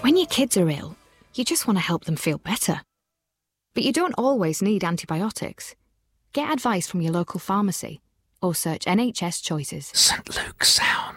When your kids are ill, you just want to help them feel better. But you don't always need antibiotics. Get advice from your local pharmacy or search NHS Choices. St Luke's Sound.